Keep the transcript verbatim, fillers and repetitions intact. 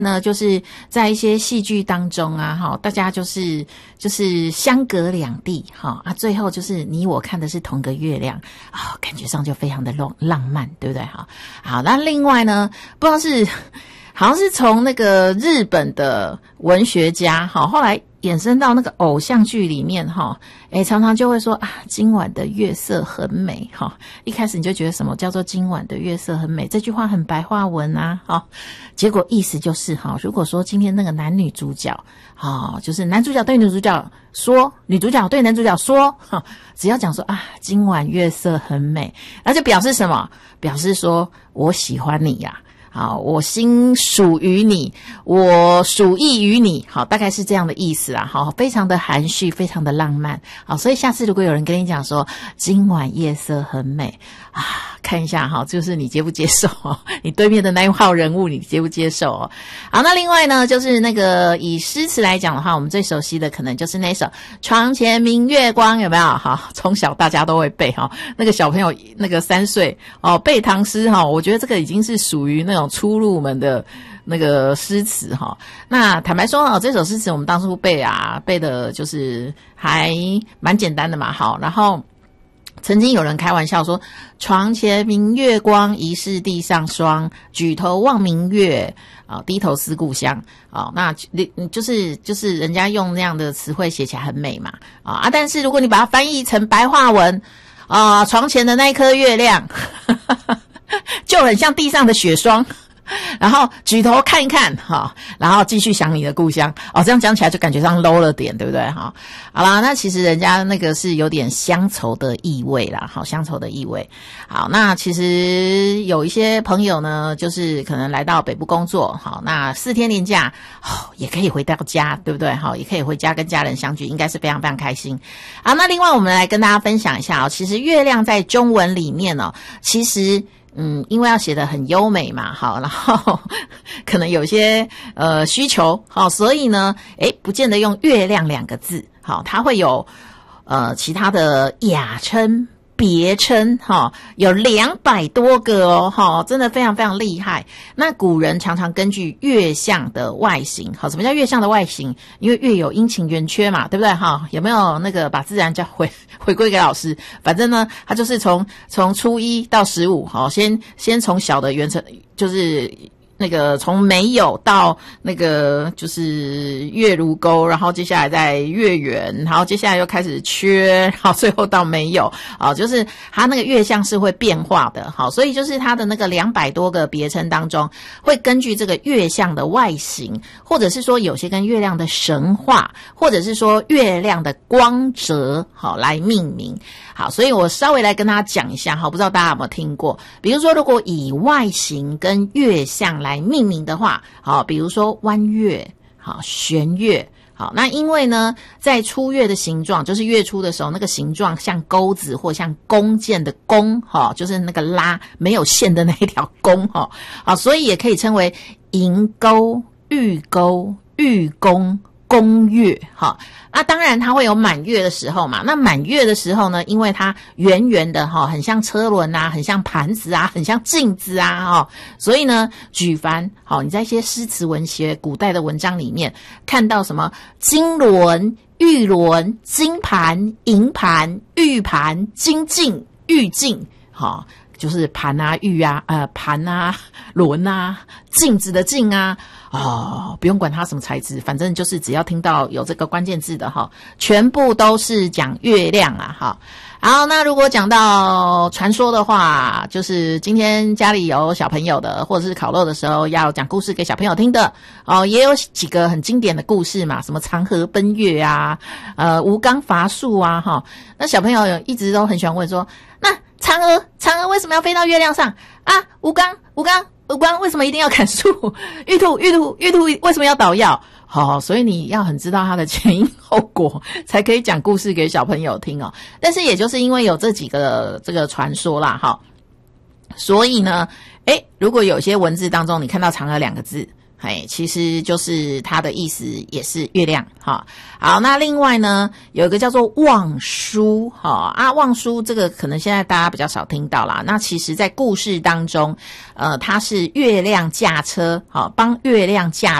呢，就是在一些戏剧当中啊，哈，大家就是就是相隔两地，哈啊，最后就是你我看的是同个月亮啊，感觉上就非常的浪浪漫，对不对？哈，好，那另外呢，不知道是好像是从那个日本的文学家，哈，后来衍生到那个偶像剧里面哈，诶常常就会说啊，今晚的月色很美哈。一开始你就觉得什么叫做今晚的月色很美，这句话很白话文啊，哈。结果意思就是哈，如果说今天那个男女主角，哈，就是男主角对女主角说，女主角对男主角说，哈，只要讲说啊，今晚月色很美，那就表示什么？表示说我喜欢你呀、啊。好，我心属于你，我属意于你，好，大概是这样的意思啊，好，非常的含蓄，非常的浪漫，好，所以下次如果有人跟你讲说今晚夜色很美啊，看一下哈，就是你接不接受哦，你对面的那一号人物你接不接受哦？好，那另外呢，就是那个以诗词来讲的话，我们最熟悉的可能就是那首床前明月光，有没有？好，从小大家都会背哈，那个小朋友那个三岁哦背唐诗哈，我觉得这个已经是属于那种初入门的那个诗词哈。那坦白说啊，这首诗词我们当初背啊，背的就是还蛮简单的嘛，好，然后曾经有人开玩笑说，床前明月光，疑是地上霜，举头望明月，啊，低头思故乡，啊，那就是就是人家用那样的词汇写起来很美嘛，啊啊，但是如果你把它翻译成白话文，啊，床前的那一颗月亮就很像地上的雪霜，然后举头看一看哈，然后继续想你的故乡哦，这样讲起来就感觉上 low 了点，对不对哈？好啦，那其实人家那个是有点乡愁的意味啦，好，乡愁的意味。好，那其实有一些朋友呢，就是可能来到北部工作，好，那四天连假哦，也可以回到家，对不对？好，也可以回家跟家人相聚，应该是非常非常开心。好，那另外我们来跟大家分享一下哦，其实月亮在中文里面哦，其实。嗯，因为要写得很优美嘛，好，然后可能有些呃需求，好，所以呢，诶，不见得用月亮两个字，好，它会有呃其他的雅称、别称，哈，有两百多个哦，哈，真的非常非常厉害。那古人常常根据月相的外形，好，什么叫月相的外形？因为月有阴晴圆缺嘛，对不对？哈，有没有那个把自然教回回归给老师？反正呢，他就是从从初一到十五，好，先先从小的圆成，就是那个从没有到那个就是月如钩，然后接下来再月圆，然后接下来又开始缺，然后最后到没有，啊，就是它那个月相是会变化的，好，所以就是它的那个两百多个别称当中，会根据这个月相的外形，或者是说有些跟月亮的神话，或者是说月亮的光泽，好来命名。好，所以我稍微来跟大家讲一下，好，不知道大家有没有听过？比如说，如果以外形跟月相来命名的话，好，比如说弯月，好，弦月，好，那因为呢，在初月的形状，就是月初的时候，那个形状像钩子或像弓箭的弓，哈，就是那个拉没有线的那一条弓，哈，好，所以也可以称为银钩、玉钩、玉弓。弓月，哈，那当然它会有满月的时候嘛。那满月的时候呢，因为它圆圆的哈，很像车轮啊，很像盘子啊，很像镜子啊，哈，所以呢，举凡好，你在一些诗词文学、古代的文章里面看到什么金轮、玉轮、金盘、银盘、玉盘、金镜、玉镜，哈。就是盘啊、玉啊、呃盘啊、轮啊、镜子的镜啊，哦，不用管它什么材质，反正就是只要听到有这个关键字的哈，全部都是讲月亮啊，哈。好，那如果讲到传说的话，就是今天家里有小朋友的，或者是烤肉的时候要讲故事给小朋友听的哦，也有几个很经典的故事嘛，什么长河奔月啊，呃吴刚伐树啊，哈。那小朋友一直都很喜欢问说，那嫦娥，嫦娥为什么要飞到月亮上啊？吴刚，吴刚，吴刚为什么一定要砍树？玉兔，玉兔，玉兔为什么要捣药？好、哦，所以你要很知道它的前因后果，才可以讲故事给小朋友听哦。但是也就是因为有这几个这个传说啦，哈，所以呢，诶，如果有些文字当中你看到嫦娥两个字， 哎，其实就是它的意思也是月亮哈。好，那另外呢，有一个叫做望舒哈啊，望舒这个可能现在大家比较少听到啦。那其实在故事当中，呃，它是月亮驾车，好，帮月亮驾